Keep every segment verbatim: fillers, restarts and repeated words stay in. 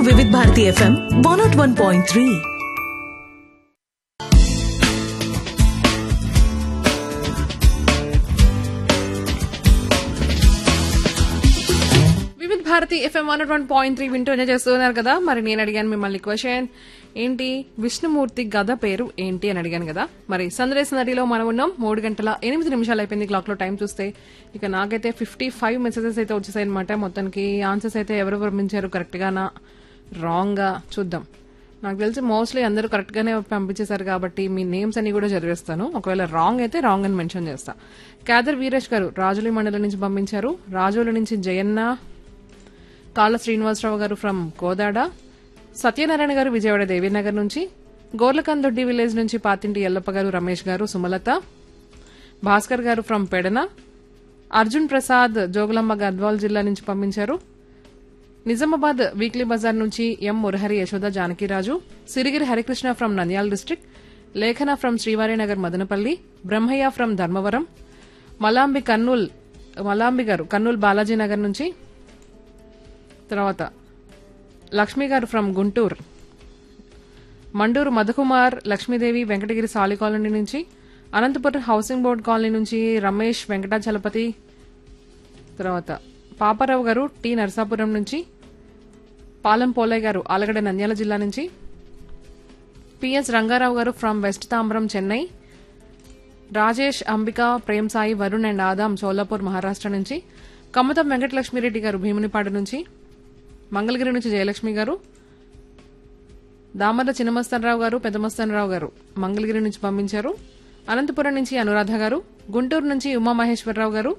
వివిధ Bharati FM one not one point three. Bharati FM one one point three వింటూ enjoy చేస్తున్నారు కదా. మరి నేను అడిగాను మిమ్మల్ని క్వశ్చన్ ఏంటి, విష్ణుమూర్తి గద పేరు ఏంటి అని అడిగాను కదా. మరి సందేశ నదిలో మనం ఉన్నాం. మూడు గంటల ఎనిమిది నిమిషాలు అయిపోయింది క్లాక్ లో. టైం చూస్తే ఇక నాకైతే ఫిఫ్టీ ఫైవ్ మెసేజెస్ అయితే వచ్చేసాయి అనమాట. మొత్తానికి ఆన్సర్స్ అయితే ఎవరు పంపించారు, కరెక్ట్ గానా రాంగ్ గా చూద్దాం. నాకు తెలిసి మోస్ట్లీ అందరూ కరెక్ట్ గానే పంపించేశారు కాబట్టి మీ నేమ్స్ అన్ని కూడా చదివేస్తాను. ఒకవేళ రాంగ్ అయితే రాంగ్ అని మెన్షన్ చేస్తా. కేదర్ వీరేష్ గారు రాజులి మండలం నుంచి పంపించారు. రాజోల నుంచి జయన్న, కాళ్ళ శ్రీనివాసరావు గారు ఫ్రమ్ కోదాడ, సత్యనారాయణ గారు విజయవాడ దేవీనగర్ నుంచి, గోర్లకందొడ్డి విలేజ్ నుంచి పాతింటి ఎల్లప్ప గారు, రమేష్ గారు, సుమలత, భాస్కర్ గారు ఫ్రమ్ పెడన, అర్జున్ ప్రసాద్ జోగులమ్మ గద్వాల్ జిల్లా నుంచి పంపించారు. నిజామాబాద్ వీక్లీ బజార్ నుంచి ఎం మురహరి యశోద జానకిరాజు, సిరిగిరి హరికృష్ణ ఫ్రమ్ నంద్యాల డిస్టిక్, లేఖన ఫ్రమ్ శ్రీవారినగర్ మదనపల్లి, బ్రహ్మయ్య ఫ్రమ్ ధర్మవరం, మలాంబి కర్నూల్ మలాంబి గారు కర్నూల్ బాలాజీ నగర్ నుంచి, తర్వాత లక్ష్మి గారు ఫ్రమ్ గుంటూరు, మండూరు మధుకుమార్, లక్ష్మీదేవి వెంకటగిరి సాలి కాలనీ నుంచి, అనంతపురం హౌసింగ్ బోర్డ్ కాలనీ నుంచి రమేష్ వెంకటాచలపతి, తర్వాత పాపారావు గారు టి నరసాపురం నుంచి, పాలం పోలయ్య గారు ఆలగడ్డ నంద్యాల జిల్లా నుంచి, పిఎస్ రంగారావు గారు from west Tambaram Chennai, Rajesh Ambika Prem Sai Varun and Adam Solapur Maharashtra నుంచి, కమ్మతం వెంకటలక్ష్మిరెడ్డి గారు భీమునిపాడు నుంచి, మంగళగిరి నుంచి జయలక్ష్మి గారు, దామర్ల చిన్నమస్తనరావు గారు పెద్దమస్తనరావు గారు మంగళగిరి నుంచి పంపించారు, అనంతపురం నుంచి అనురాధ గారు, గుంటూరు నుంచి ఉమామహేశ్వరరావు గారు,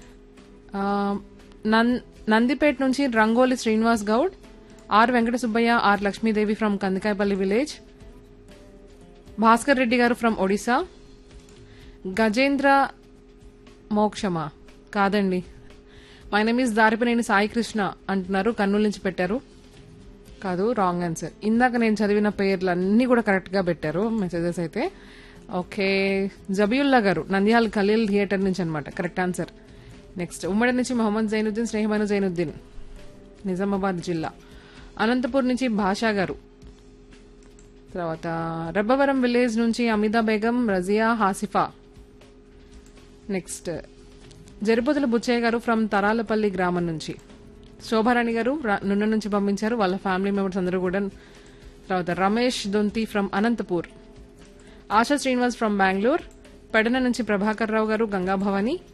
నందిపేట నుంచి rangoli Srinivas Goud, are Venkata Subbaiah, are Lakshmidevi from Kandikayapalli village, Bhaskar Reddy గారు ఫ్రమ్ ఒడిశా, గజేంద్ర మోక్షమా కాదండి, my name is దారిపనేని Sai Krishna అంటున్నారు, కర్నూలు నుంచి పెట్టారు. కాదు, రాంగ్ ఆన్సర్. ఇందాక నేను చదివిన పేర్లు అన్ని కూడా కరెక్ట్ గా పెట్టారు మెసేజెస్ అయితే. ఓకే, జబియుల్లా గారు నంద్యాల ఖలీల్ థియేటర్ నుంచి అనమాట, కరెక్ట్ ఆన్సర్. నెక్స్ట్ ఉమ్మడి నుంచి మొహమ్మద్ జైనుద్దీన్ స్నేహమాను జైనుద్దీన్ నిజామాబాద్ జిల్లా, అనంతపూర్ నుంచి భాషా గారు, తర్వాత రబ్బవరం విలేజ్ నుంచి అమిదా బేగం, రజియా, హాసిఫా. నెక్స్ట్ జరిపోతుల బుచ్చయ్య గారు ఫ్రమ్ తరాలపల్లి గ్రామం నుంచి, శోభారాణి గారు నున్న నుంచి పంపించారు, వాళ్ళ ఫ్యామిలీ మెంబర్స్ అందరూ కూడా. తర్వాత రమేష్ దొంతి ఫ్రమ్ అనంతపూర్, ఆశా శ్రీనివాస్ ఫ్రమ్ బెంగళూరు, పెడన నుంచి ప్రభాకర్ రావు గారు, గంగాభవాని,